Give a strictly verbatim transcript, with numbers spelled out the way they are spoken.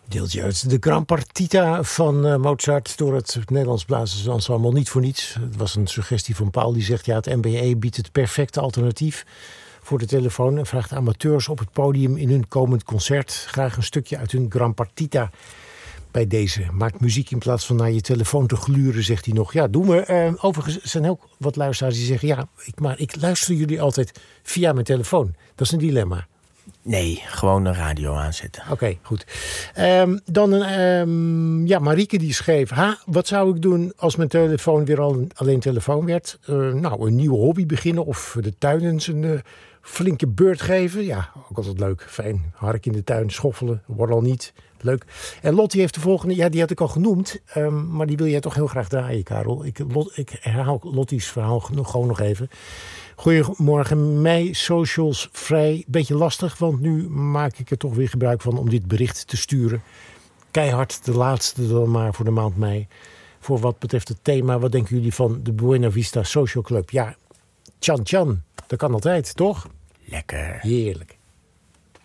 Deeltje uit de Gran Partita van uh, Mozart door het Nederlands Blazersensemble. Niet voor niets. Het was een suggestie van Paul die zegt... ja, het N B E biedt het perfecte alternatief voor de telefoon... en vraagt amateurs op het podium in hun komend concert... graag een stukje uit hun Gran Partita bij deze. Maakt muziek in plaats van naar je telefoon te gluren, zegt hij nog. Ja, doen we. Uh, overigens zijn ook wat luisteraars die zeggen... ja, ik, maar ik luister jullie altijd via mijn telefoon. Dat is een dilemma. Nee, gewoon de radio aanzetten. Oké, okay, goed. Um, dan een, um, ja, Marieke die schreef... Ha, wat zou ik doen als mijn telefoon weer al alleen telefoon werd? Uh, nou, een nieuwe hobby beginnen of de tuin eens een uh, flinke beurt geven. Ja, ook altijd leuk, fijn. Hark in de tuin, schoffelen, wordt al niet. Leuk. En Lottie heeft de volgende... Ja, die had ik al genoemd. Um, maar die wil jij toch heel graag draaien, Karel. Ik, Lot, ik herhaal Lottie's verhaal nog, gewoon nog even... Goedemorgen, mij socials vrij. Beetje lastig, want nu maak ik er toch weer gebruik van om dit bericht te sturen. Keihard, de laatste dan maar voor de maand mei. Voor wat betreft het thema, wat denken jullie van de Buena Vista Social Club? Ja, tjan tjan, dat kan altijd, toch? Lekker. Heerlijk.